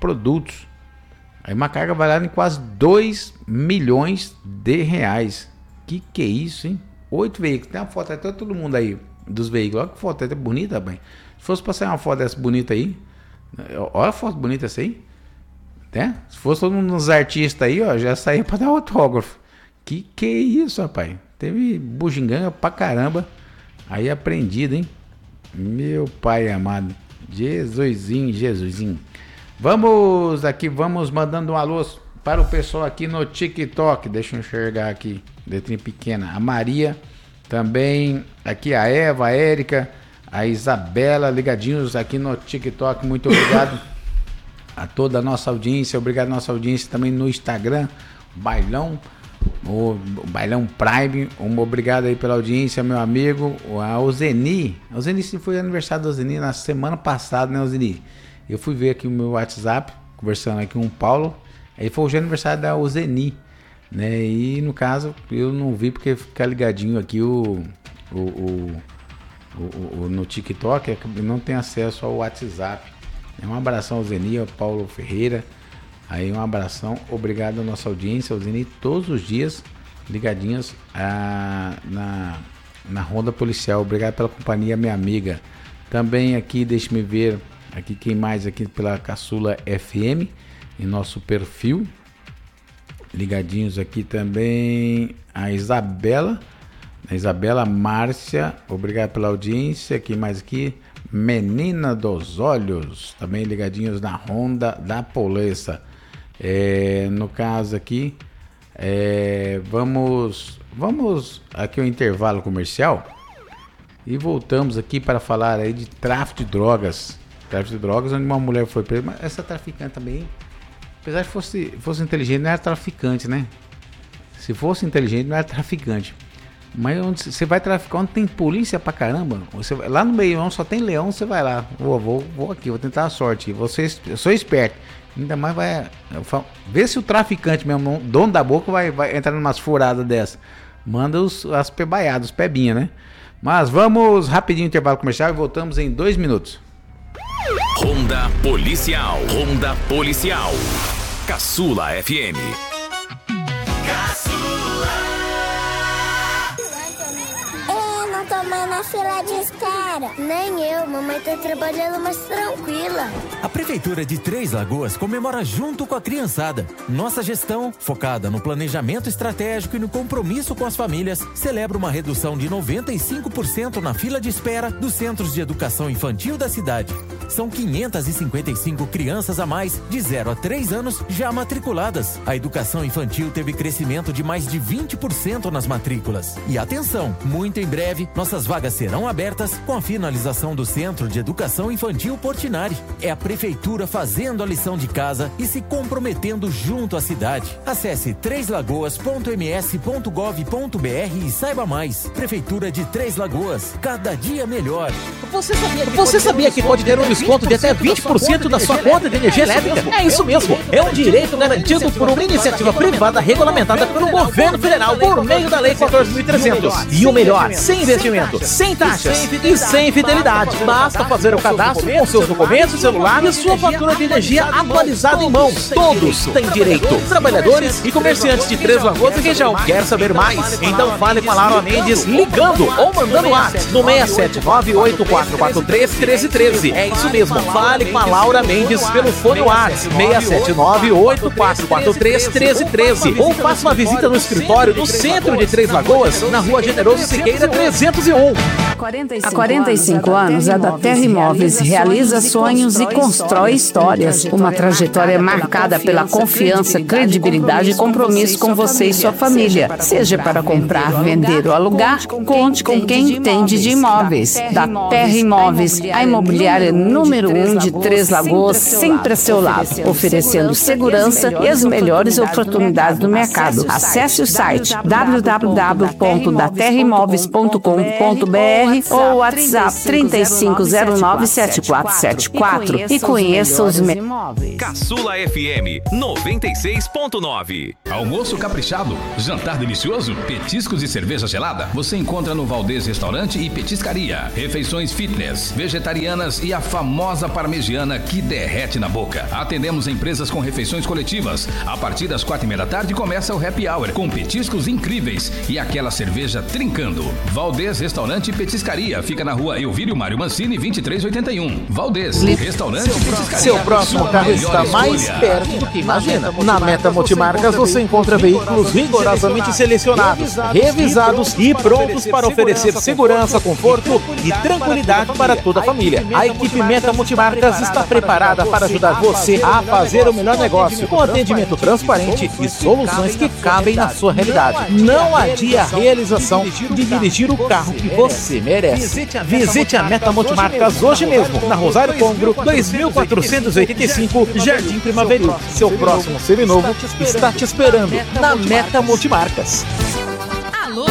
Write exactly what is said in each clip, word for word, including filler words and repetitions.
produtos. Aí uma carga avaliada em quase dois milhões de reais. Que que é isso, hein? Oito veículos. Tem uma foto até todo mundo aí dos veículos. Olha que foto até bonita, bem. Se fosse pra sair uma foto dessa bonita aí, olha a foto bonita essa aí. Né? Se fosse todo mundo dos artistas aí, ó, já saía pra dar autógrafo. Que que é isso, rapaz? Teve bugiganga pra caramba. Aí aprendido, hein? Meu pai amado. Jesusinho, Jesusinho. Vamos aqui, vamos mandando um alô para o pessoal aqui no TikTok. Deixa eu enxergar aqui, letrinha pequena. A Maria, também aqui a Eva, a Érica, a Isabela, ligadinhos aqui no TikTok. Muito obrigado a toda a nossa audiência. Obrigado a nossa audiência também no Instagram, Bailão, o Bailão Prime. Um obrigado aí pela audiência, meu amigo. O Zeni, o Zeni, se foi aniversário do Zeni na semana passada, né, o Zeni? Eu fui ver aqui o meu WhatsApp, conversando aqui com o Paulo. Aí foi o aniversário da Ozeni, né? E no caso, eu não vi porque fica ligadinho aqui o, o, o, o, o no TikTok, não tem acesso ao WhatsApp. Um abração ao Zeni, ao Paulo Ferreira. Aí um abração, obrigado à nossa audiência, ao Zeni, todos os dias ligadinhos a, na, na Ronda Policial. Obrigado pela companhia, minha amiga. Também aqui, deixe-me ver. Aqui quem mais aqui pela Caçula F M, em nosso perfil. Ligadinhos aqui também a Isabela. A Isabela Márcia, obrigado pela audiência. Quem mais aqui? Menina dos Olhos, também ligadinhos na Ronda da Polícia. É, no caso aqui, é, vamos, vamos aqui ao intervalo comercial e voltamos aqui para falar aí de tráfico de drogas. Tráfico de drogas, onde uma mulher foi presa. Mas essa traficante também, apesar de fosse, fosse inteligente, não era traficante, né? Se fosse inteligente, não era traficante. Mas onde você vai traficar, onde tem polícia pra caramba, você vai, lá no meio só tem leão, você vai lá. Vou, vou, vou aqui, vou tentar a sorte. Você, eu sou esperto. Ainda mais vai. Falo, vê se o traficante mesmo, dono da boca, vai, vai entrar numas furadas dessa. Manda os, as pebaiadas, os pebinha, né? Mas vamos rapidinho intervalo comercial e voltamos em dois minutos. Ronda Policial. Ronda Policial. Caçula F M. Caçula. Eu não tô mais na fila de espera. Nem eu, mamãe tá trabalhando mais tranquila. A Prefeitura de Três Lagoas comemora junto com a criançada. Nossa gestão, focada no planejamento estratégico e no compromisso com as famílias, celebra uma redução de noventa e cinco por cento na fila de espera dos centros de educação infantil da cidade. São quinhentas e cinquenta e cinco crianças a mais de zero a três anos já matriculadas. A educação infantil teve crescimento de mais de vinte por cento nas matrículas. E atenção, muito em breve, nossas vagas serão abertas com a finalização do Centro de Educação Infantil Portinari. É a Prefeitura fazendo a lição de casa e se comprometendo junto à cidade. Acesse três lagoas ponto m s ponto gov ponto b r e saiba mais. Prefeitura de Três Lagoas, cada dia melhor. Você sabia que, Você sabia que pode ter um desconto de até vinte por cento da sua conta de energia elétrica? É isso mesmo, é um direito garantido por uma iniciativa privada regulamentada pelo governo federal por meio da Lei quatorze mil e trezentos. E o melhor, sem investimento, sem taxas e sem fidelidade. Basta fazer o cadastro com seus documentos, celular e sua fatura de energia atualizada em mãos. Todos têm direito. Trabalhadores e comerciantes de Três Lagoas e região. Quer saber mais? Então fale com a Laura Mendes ligando ou mandando WhatsApp no seis sete nove oito quatro quatro três um três um três. É isso mesmo, fale com a Laura Mendes pelo fone WhatsApp seis sete nove oito quatro quatro três um três um três ou faça uma visita no escritório do centro de Três Lagoas, na Rua Generoso Siqueira trezentos e um. Há quarenta e cinco anos, a da Terra Imóveis realiza sonhos e constrói histórias. Uma trajetória marcada pela confiança, credibilidade e compromisso com você e sua família. Seja para comprar, vender ou alugar, conte com quem entende de imóveis. Da Terra Imóveis, a imobiliária número um de Três Lagoas, sempre a seu lado, oferecendo segurança e as melhores oportunidades do mercado. Acesse o site w w w ponto da terra imóveis ponto com ponto b r R ou WhatsApp trinta e cinco zero nove sete quatro sete quatro e conheça os melhores imóveis. Caçula F M noventa e seis ponto nove. Almoço caprichado, jantar delicioso, petiscos e cerveja gelada, você encontra no Valdez Restaurante e Petiscaria. Refeições fitness, vegetarianas e a famosa parmegiana que derrete na boca. Atendemos empresas com refeições coletivas. A partir das quatro e meia da tarde começa o happy hour com petiscos incríveis e aquela cerveja trincando. Valdez Restaurante e Petiscaria fica na rua Elvírio Mário Mancini vinte e três oitenta e um. Valdez Restaurante e Petiscaria. Seu próximo carro está mais perto do que imagina. Na Meta Multimarcas você encontra veículos rigorosamente selecionados, revisados e prontos para oferecer segurança, conforto e tranquilidade para toda a família. A equipe Meta Multimarcas está preparada para ajudar você a fazer o melhor negócio, com atendimento transparente e soluções que cabem na sua realidade. Não adie a realização de dirigir o carro que você merece. Visite a Meta Multimarcas hoje mesmo, na Rosário Congro, dois mil quatrocentos e oitenta e cinco, Jardim Primaveril. Seu próximo seminovo está te esperando na Meta Multimarcas. Alô,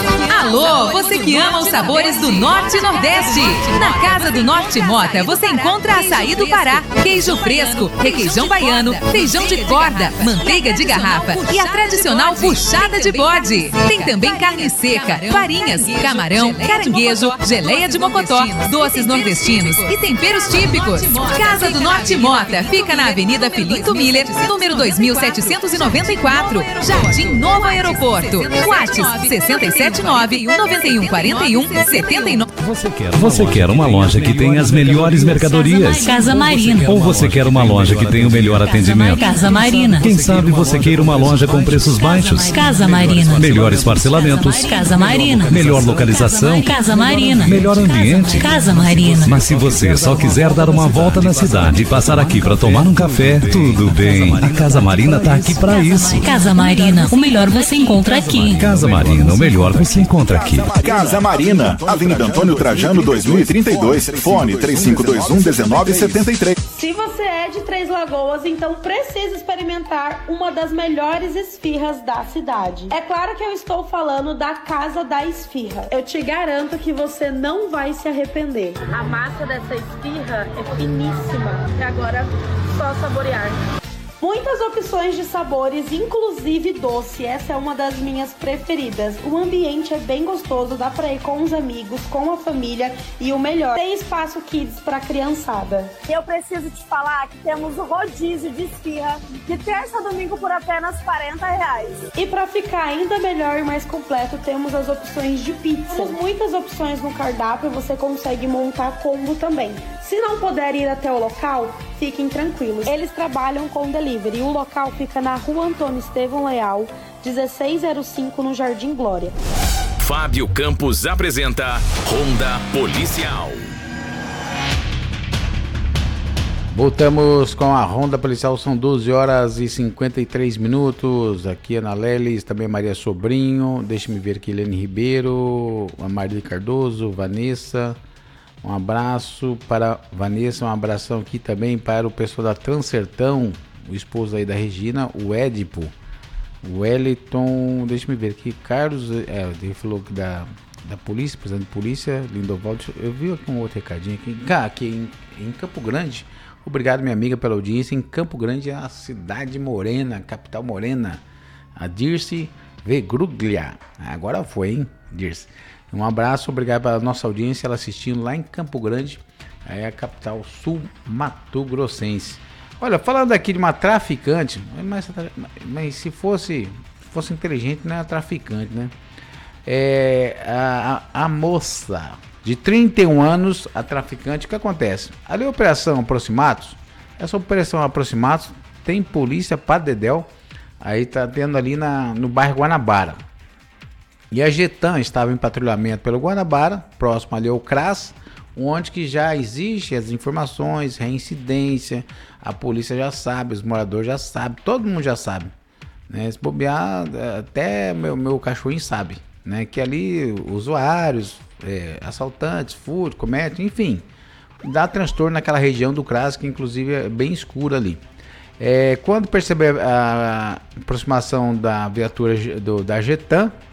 Alô, você que ama os sabores do Norte e Nordeste. Na Casa do Norte Mota você encontra açaí do Pará, queijo fresco, requeijão baiano, feijão de corda, manteiga de garrafa e a tradicional buchada de bode. Tem também carne seca, farinhas, camarão, caranguejo, geleia de mocotó, doces nordestinos e temperos típicos. Casa do Norte Mota fica na Avenida Filinto Miller, número dois mil setecentos e noventa e quatro, Jardim Novo Aeroporto. WhatsApp sessenta e sete nove, noventa e um quarenta e um, setenta e nove. Você quer, você quer uma loja que tem as melhores mercadorias? Casa Marina. Ou você quer uma loja que tem o melhor atendimento? Casa Marina. Quem sabe você queira uma loja com preços baixos? Casa Marina. Melhores parcelamentos? Casa Marina. Melhor localização? Casa Marina. Melhor ambiente? Casa Marina. Mas se você só quiser dar uma volta na cidade e passar aqui para tomar um café, tudo bem. A Casa Marina tá aqui para isso. Casa Marina. O melhor você encontra aqui. Casa Marina. O melhor você encontra aqui. Casa Marina, Avenida Antônio Trajano dois mil e trinta e dois, fone três cinco dois um, um nove sete três. Se você é de Três Lagoas, então precisa experimentar uma das melhores esfirras da cidade. É claro que eu estou falando da Casa da Esfirra. Eu te garanto que você não vai se arrepender. A massa dessa esfirra é finíssima e agora só saborear. Muitas opções de sabores, inclusive doce. Essa é uma das minhas preferidas. O ambiente é bem gostoso, dá pra ir com os amigos, com a família e o melhor, tem espaço kids pra criançada. Eu preciso te falar que temos o rodízio de esfirra de terça a domingo por apenas quarenta reais. E pra ficar ainda melhor e mais completo, temos as opções de pizza. Temos muitas opções no cardápio, você consegue montar combo também. Se não puder ir até o local, fiquem tranquilos. Eles trabalham com delivery. O local fica na Rua Antônio Estevão Leal, dezesseis zero cinco, no Jardim Glória. Fábio Campos apresenta Ronda Policial. Voltamos com a Ronda Policial, são doze horas e cinquenta e três minutos. Aqui Ana Lelis, também Maria Sobrinho. Deixa-me ver aqui, Helene Ribeiro, a Maria Cardoso, Vanessa. Um abraço para Vanessa, um abração aqui também para o pessoal da Transertão, o esposo aí da Regina, o Édipo, o Wellington, deixa-me ver aqui, Carlos, é, ele falou que da, da polícia, presidente de polícia, Lindovaldo, eu vi aqui um outro recadinho aqui, aqui em, em Campo Grande, obrigado minha amiga pela audiência, em Campo Grande é a cidade morena, capital morena, a Dirce Vegruglia, agora foi, hein, Dirce. Um abraço, obrigado pela nossa audiência, ela assistindo lá em Campo Grande, aí é a capital sul-mato-grossense. Olha, falando aqui de uma traficante, mas, mas se fosse, fosse inteligente, não é traficante, né? É a, a, a moça de trinta e um anos, a traficante, o que acontece? Ali a Operação Aproximados, essa Operação Aproximados tem polícia para dedéu, aí tá tendo ali na, no bairro Guanabara. E a Getan estava em patrulhamento pelo Guanabara, próximo ali ao CRAS, onde que já existe as informações, reincidência, a polícia já sabe, os moradores já sabem, todo mundo já sabe, né? Se bobear, até meu, meu cachorrinho sabe, né? Que ali usuários, é, assaltantes, furto, comércio, enfim, dá transtorno naquela região do CRAS, que inclusive é bem escura ali. É, quando perceber a aproximação da viatura do, da Getan,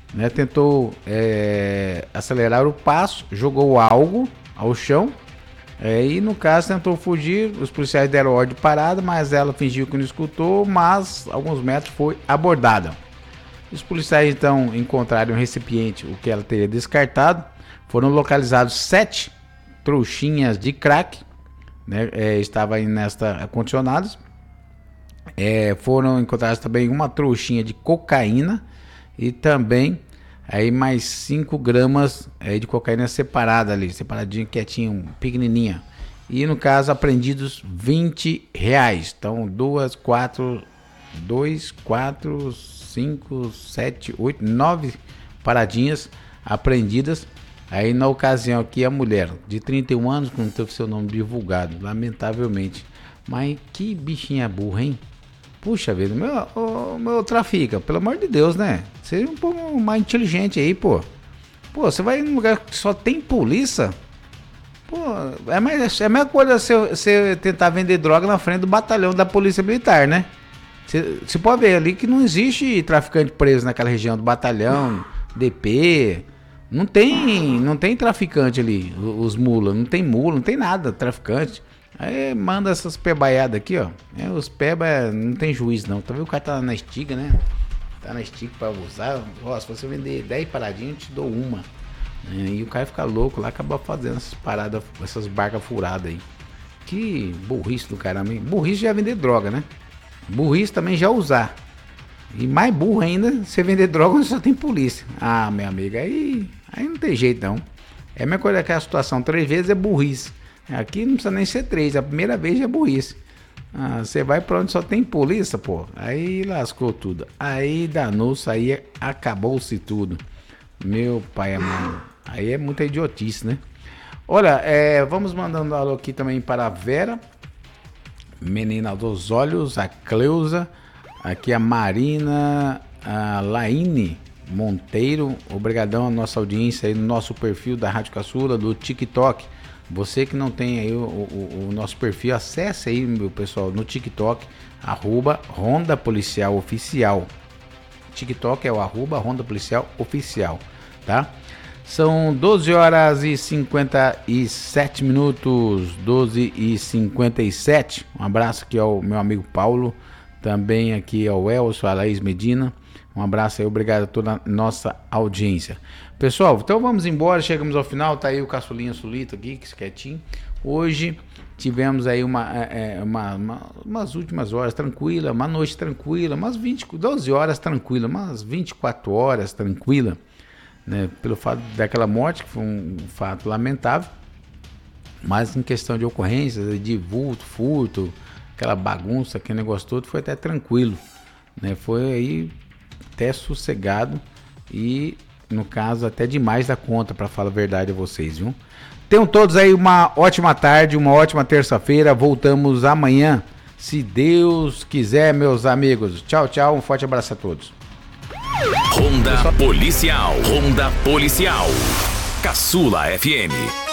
né, tentou é, acelerar o passo, jogou algo ao chão, é, e no caso tentou fugir. Os policiais deram ordem de parada, mas ela fingiu que não escutou, mas alguns metros foi abordada. Os policiais então encontraram um recipiente, o que ela teria descartado. Foram localizados sete trouxinhas de crack, né, é, estavam aí nesta acondicionados. É, foram encontradas também uma trouxinha de cocaína e também aí mais cinco gramas aí de cocaína separada ali, separadinha, quietinha, pequenininha. E no caso apreendidos vinte reais. Então duas, quatro, dois, quatro, cinco, sete, oito, nove paradinhas apreendidas. Aí na ocasião aqui a mulher de trinta e um anos, que não teve seu nome divulgado, lamentavelmente. Mas que bichinha burra, hein? Puxa vida, meu, oh, meu trafica, pelo amor de Deus, né? Seja um pouco mais inteligente aí, pô. Pô, você vai num lugar que só tem polícia? Pô, é, mais, é a mesma coisa você, você tentar vender droga na frente do batalhão da Polícia Militar, né? Você, você pode ver ali que não existe traficante preso naquela região do batalhão, D P. Não tem, não tem traficante ali, os mulas, não tem mula, não tem nada, traficante. Aí manda essas pebaiadas aqui, ó. É, os peba não tem juiz não. Tá vendo? O cara tá na estiga, né? Tá na estiga pra usar. Ó, se você vender dez paradinhas, eu te dou uma. É, e o cara fica louco lá, acaba fazendo essas paradas, essas barcas furadas aí. Que burrice do caramba, hein? Burrice já é vender droga, né? Burrice também já é usar. E mais burro ainda, você vender droga onde só tem polícia. Ah, meu amigo, aí, aí não tem jeito não. É a mesma coisa que a situação, três vezes é burrice. Aqui não precisa nem ser três, a primeira vez já é burrice. Ah, você vai pra onde só tem polícia, pô. Aí lascou tudo. Aí danou-se, aí acabou-se tudo. Meu pai amado. Aí é muita idiotice, né? Olha, é, vamos mandando alô aqui também para a Vera, menina dos olhos, a Cleusa, aqui a Marina, a Laine Monteiro. Obrigadão a nossa audiência aí no nosso perfil da Rádio Caçula, do TikTok. Você que não tem aí o, o, o nosso perfil, acesse aí, meu pessoal, no TikTok, arroba Ronda Policial Oficial. TikTok é o arroba Ronda Policial Oficial, tá? São doze horas e cinquenta e sete minutos, doze e cinquenta e sete. Um abraço aqui ao meu amigo Paulo, também aqui ao Elcio, a Laís Medina. Um abraço aí, obrigado a toda a nossa audiência. Pessoal, então vamos embora, chegamos ao final, tá aí o Caçulinha Sulito aqui, quietinho. Hoje tivemos aí uma, é, uma, uma, umas últimas horas tranquila, uma noite tranquila, umas vinte, doze horas tranquila, umas vinte e quatro horas tranquila, né? Pelo fato daquela morte, que foi um fato lamentável, mas em questão de ocorrências, de vulto, furto, aquela bagunça, aquele negócio todo, foi até tranquilo, né? Foi aí até sossegado e, no caso, até demais da conta, para falar a verdade a vocês, viu? Tenham todos aí uma ótima tarde, uma ótima terça-feira. Voltamos amanhã, se Deus quiser, meus amigos. Tchau, tchau. Um forte abraço a todos. Ronda Policial. Ronda Policial. Caçula F M.